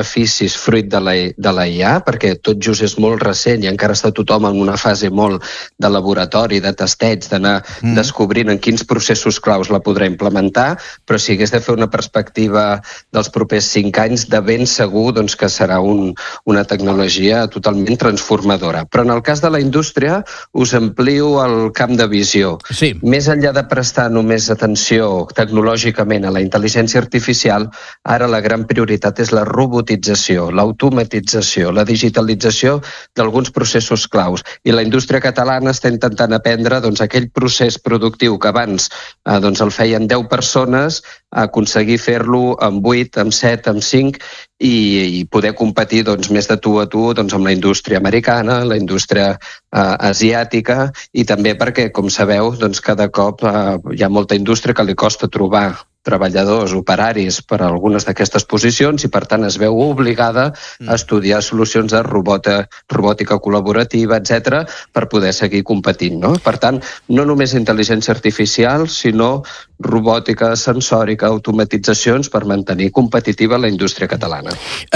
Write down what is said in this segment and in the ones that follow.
beneficis fruit de la IA, perquè tot just és molt recent i encara està tothom en una fase molt de laboratori, de testeig, d'anar descobrint en quins processos claus la podrà implementar, però si hagués de fer una perspectiva dels propers 5 anys, de ben segur doncs, que serà una tecnologia totalment transformadora. Però en el cas de la indústria us amplio el camp de visió. Sí. Més enllà de prestar només atenció tecnològicament a la intel·ligència artificial, ara la gran prioritat és la robotització, l'automatització, la digitalització d'alguns processos claus. I la indústria catalana està intentant aprendre aquell procés productiu que abans el feien 10 persones, aconseguir fer-lo amb 8, amb 7, amb 5 i poder competir més de tu a tu amb la indústria americana, la indústria asiàtica i també perquè, com sabeu, cada cop hi ha molta indústria que li costa trobar treballadors, operaris per a algunes d'aquestes posicions i, per tant, es veu obligada a estudiar solucions de robòtica col·laborativa, etc., per poder seguir competint. No? Per tant, no només intel·ligència artificial, sinó robòtica, sensòrica, automatitzacions per mantenir competitiva la indústria catalana.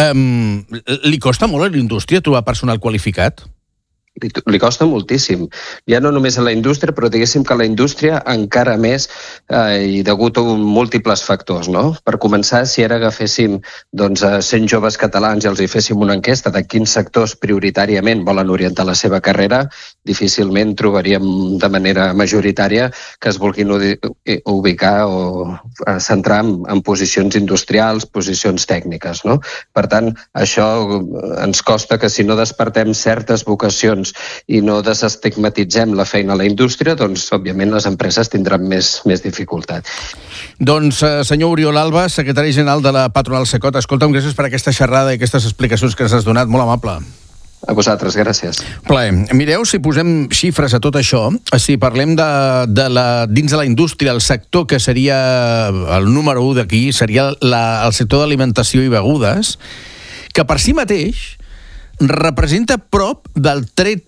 Li costa molt a la indústria trobar personal qualificat? Li costa moltíssim. Ja no només a la indústria, però diguéssim que a la indústria encara més i degut a múltiples factors. No? Per començar, si ara agaféssim 100 joves catalans i els hi féssim una enquesta de quins sectors prioritàriament volen orientar la seva carrera, difícilment trobaríem de manera majoritària que es vulguin ubicar o centrar en posicions industrials, posicions tècniques. No? Per tant, això ens costa que si no despertem certes vocacions i no desestigmatitzem la feina a la indústria, òbviament les empreses tindran més dificultat. Senyor Oriol Alba, secretari general de la patronal Cecot, escolta'm, gràcies per aquesta xerrada i aquestes explicacions que ens has donat, molt amable. A vosaltres, gràcies. Plaer. Mireu, si posem xifres a tot això, si parlem dins de la indústria, el sector que seria el número 1 d'aquí, seria el sector d'alimentació i begudes, que per si mateix representa prop del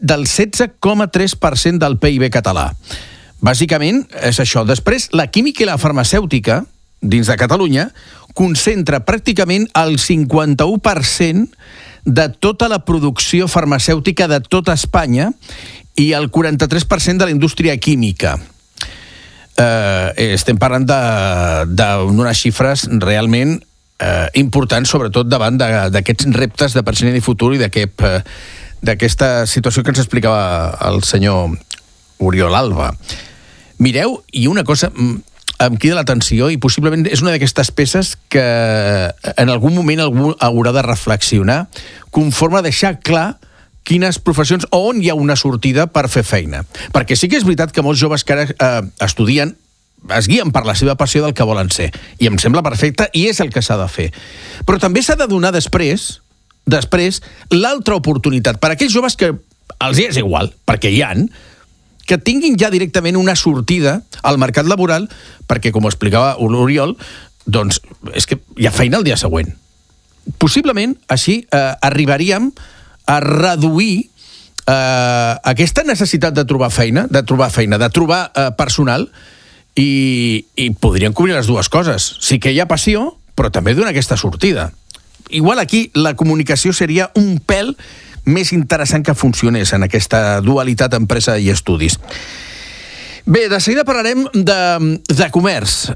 16,3% del PIB català. Bàsicament és això. Després, la química i la farmacèutica, dins de Catalunya, concentra pràcticament el 51% de tota la producció farmacèutica de tota Espanya i el 43% de la indústria química. Estem parlant d'unes xifres realment important, sobretot davant d'aquests reptes de present i futur i d'aquesta situació que ens explicava el senyor Oriol Alba. Mireu, i una cosa em crida l'atenció, i possiblement és una d'aquestes peces que en algun moment algú haurà de reflexionar conforme a deixar clar quines professions o on hi ha una sortida per fer feina. Perquè sí que és veritat que molts joves que ara estudien es guien per la seva passió del que volen ser. I em sembla perfecte, i és el que s'ha de fer. Però també s'ha de donar després l'altra oportunitat per a aquells joves que els és igual, perquè hi han, que tinguin ja directament una sortida al mercat laboral, perquè, com ho explicava l'Oriol, doncs és que hi ha feina el dia següent. Possiblement, així, arribaríem a reduir aquesta necessitat de trobar feina, de trobar personal, i podrien cobrir les dues coses. Sí que hi ha passió, però també dona aquesta sortida. Igual aquí la comunicació seria un pèl més interessant que funcionés en aquesta dualitat empresa i estudis. Bé, de seguida parlarem de comerç.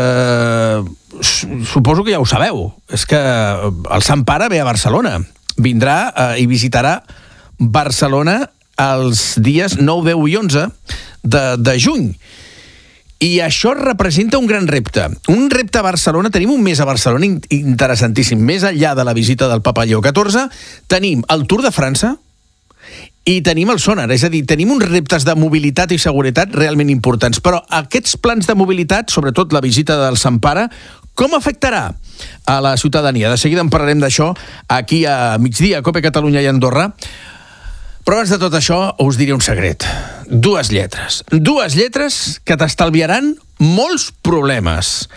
Suposo que ja ho sabeu. És que el Sant Pare ve a Barcelona. Vindrà i visitarà Barcelona els dies 9, 10 i 11 de juny. I això representa un gran repte. Un repte a Barcelona. Tenim un mes a Barcelona interessantíssim. Més enllà de la visita del Papa Lleó XIV, tenim el Tour de França i tenim el Sonar. És a dir, tenim uns reptes de mobilitat i seguretat realment importants. Però aquests plans de mobilitat, sobretot la visita del Sant Pare, com afectarà a la ciutadania? De seguida en parlarem d'això aquí a Migdia, a COPE Catalunya i Andorra. Però abans de tot això us diré un secret. 2 lletres. 2 lletres que t'estalviaran molts problemes.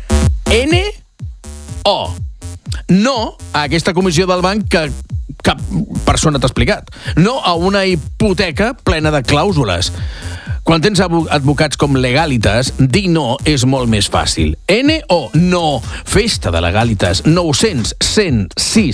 N-O. No a aquesta comissió del banc que cap persona t'ha explicat. No a una hipoteca plena de clàusules. Quan tens advocats com Legalitas, dir no és molt més fàcil. N-O. No. Festa de Legalitas. 900 106